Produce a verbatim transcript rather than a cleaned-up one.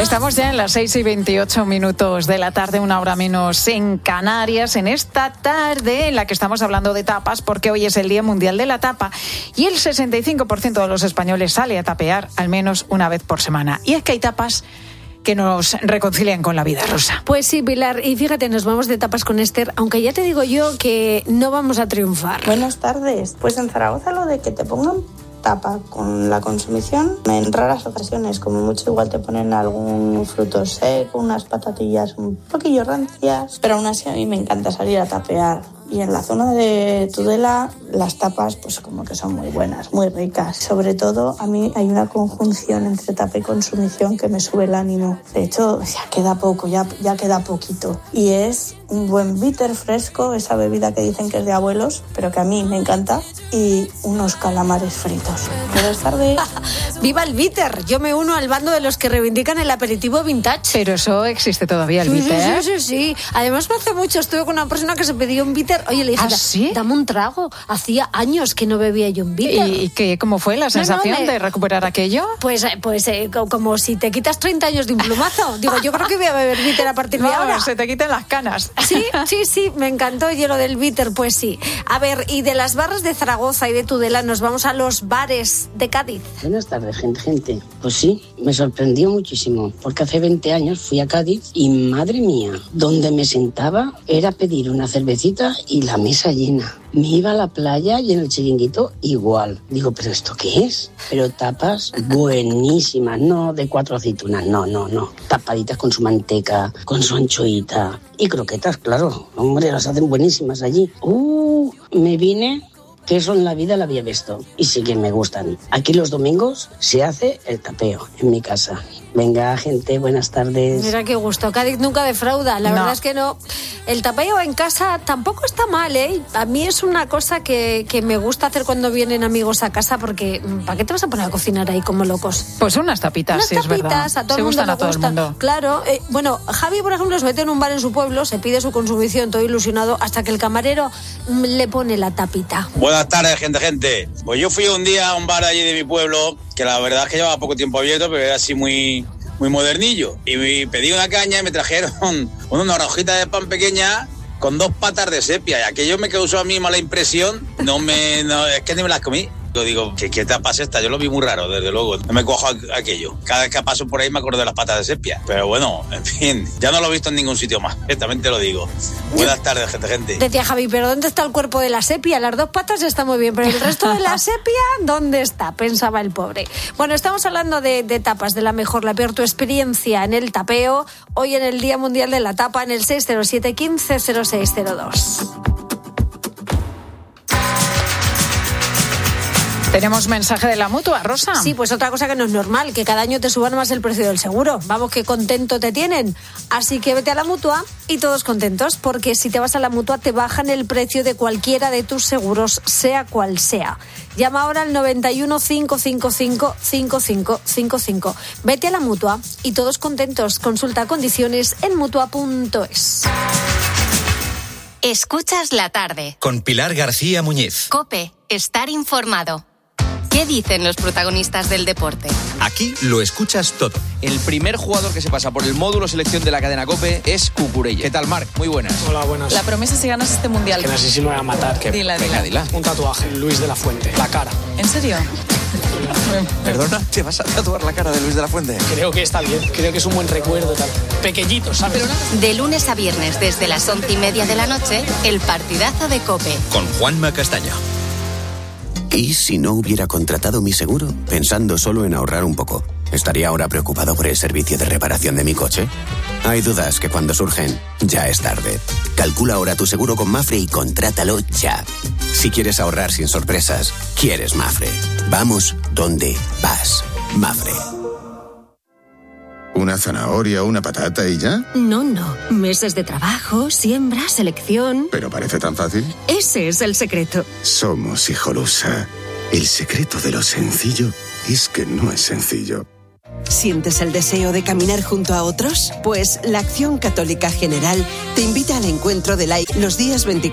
Estamos ya en las seis y veintiocho minutos de la tarde, una hora menos en Canarias, en esta tarde en la que estamos hablando de tapas, porque hoy es el Día Mundial de la Tapa y el sesenta y cinco por ciento de los españoles sale a tapear al menos una vez por semana. Y es que hay tapas que nos reconcilian con la vida, Rosa. Pues sí, Pilar, y fíjate, nos vamos de tapas con Esther, aunque ya te digo yo que no vamos a triunfar. Buenas tardes. Pues en Zaragoza lo de que te pongan tapa con la consumición, en raras ocasiones, como mucho igual te ponen algún fruto seco, unas patatillas un poquillo rancias, pero aún así a mí me encanta salir a tapear. Y en la zona de Tudela las tapas pues como que son muy buenas, muy ricas. Sobre todo a mí hay una conjunción entre tapa y consumición que me sube el ánimo. De hecho ya queda poco, ya, ya queda poquito. Y es un buen bitter fresco, esa bebida que dicen que es de abuelos, pero que a mí me encanta, y unos calamares fritos. Buenas tardes. ¡Viva el bitter! Yo me uno al bando de los que reivindican el aperitivo vintage. Pero eso existe todavía, el sí, bitter. Sí, sí, sí, sí. Además me hace mucho, estuve con una persona que se pidió un bitter. Oye, le dije, ¿ah, sí? Dame un trago. Hacía años que no bebía yo un bitter. ¿Y qué, cómo fue la sensación no, no, me... de recuperar aquello? Pues, pues eh, como si te quitas treinta años de un plumazo. Digo, yo creo que voy a beber bitter a partir de no, ahora. Se te quitan las canas. Sí, sí, sí, me encantó. Y lo del bitter, pues sí. A ver, y de las barras de Zaragoza y de Tudela nos vamos a los bares de Cádiz. Buenas tardes, gente, gente. Pues sí, me sorprendió muchísimo, porque hace veinte años fui a Cádiz y, madre mía, donde me sentaba era pedir una cervecita y la mesa llena. Me iba a la playa y en el chiringuito igual. Digo, ¿pero esto qué es? Pero tapas buenísimas, no de cuatro aceitunas, no, no, no. Tapaditas con su manteca, con su anchoita. Y croquetas, claro. Hombre, las hacen buenísimas allí. Uh, me vine... que eso en la vida la había visto y sí que me gustan. Aquí los domingos se hace el tapeo en mi casa. Venga, gente, buenas tardes. Mira qué gusto, Cádiz nunca defrauda, la no. verdad es que no. El tapeo en casa tampoco está mal, ¿eh? A mí es una cosa que, que me gusta hacer cuando vienen amigos a casa, porque ¿para qué te vas a poner a cocinar ahí como locos? Pues unas tapitas, unas sí, tapitas, es verdad. A todo se el mundo gustan le a todo gusta. el mundo. Claro, eh, bueno, Javi, por ejemplo, se mete en un bar en su pueblo, se pide su consumición, todo ilusionado, hasta que el camarero le pone la tapita. Buenas tardes, gente, gente. Pues yo fui un día a un bar allí de mi pueblo, que la verdad es que llevaba poco tiempo abierto, pero era así muy, muy modernillo. Y pedí una caña y me trajeron una hojita de pan pequeña con dos patas de sepia. Y aquello me causó a mí mala impresión. No me, no, es que ni me las comí. Yo digo, ¿qué, qué tapa es esta? Yo lo vi muy raro, desde luego. No me cojo aquello. Cada vez que paso por ahí me acuerdo de las patas de sepia. Pero bueno, en fin, ya no lo he visto en ningún sitio más. También te lo digo. Buenas tardes, gente, gente. Decía Javi, ¿pero dónde está el cuerpo de la sepia? Las dos patas está muy bien, pero el resto de la sepia, ¿dónde está? Pensaba el pobre. Bueno, estamos hablando de, de tapas, de la mejor, la peor, tu experiencia en el tapeo. Hoy en el Día Mundial de la Tapa, en el seis cero siete, quince cero seis cero dos. Tenemos mensaje de la Mutua, Rosa. Sí, pues otra cosa que no es normal, que cada año te suban más el precio del seguro. Vamos, que contento te tienen. Así que vete a la Mutua y todos contentos, porque si te vas a la Mutua te bajan el precio de cualquiera de tus seguros, sea cual sea. Llama ahora al noventa y uno, cinco cinco cinco, cinco cinco cinco cinco. Vete a la Mutua y todos contentos. Consulta condiciones en mutua punto es. Escuchas la tarde. Con Pilar García Muñiz. COPE, estar informado. ¿Qué dicen los protagonistas del deporte? Aquí lo escuchas todo. El primer jugador que se pasa por el módulo selección de la cadena COPE es Cucurella. ¿Qué tal, Marc? Muy buenas. Hola, buenas. La promesa si ganas este mundial. Que no sé si me voy a matar. Que... Dila, Venga, dila. dila. Un tatuaje, Luis de la Fuente, la cara. ¿En serio? Perdona, ¿te vas a tatuar la cara de Luis de la Fuente? Creo que está bien, creo que es un buen recuerdo, tal. Pequeñito, ¿sabes? Pero... De lunes a viernes, desde las once y media de la noche, el partidazo de COPE. Con Juanma Castaño. ¿Y si no hubiera contratado mi seguro? Pensando solo en ahorrar un poco, ¿estaría ahora preocupado por el servicio de reparación de mi coche? Hay dudas que cuando surgen, ya es tarde. Calcula ahora tu seguro con Mafre y contrátalo ya. Si quieres ahorrar sin sorpresas, quieres Mafre. Vamos donde vas. Mafre. ¿Una zanahoria, una patata y ya? No, no. Meses de trabajo, siembra, selección... ¿Pero parece tan fácil? Ese es el secreto. Somos Hijolusa. El secreto de lo sencillo es que no es sencillo. ¿Sientes el deseo de caminar junto a otros? Pues la Acción Católica General te invita al encuentro de la I los días veinticuatro